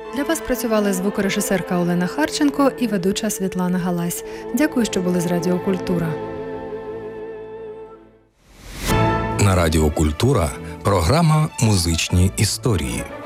Для вас працювали звукорежисерка Олена Харченко і ведуча Світлана Галась. Дякую, що були з Радіо Культура. На Радіо Культура програма «Музичні історії».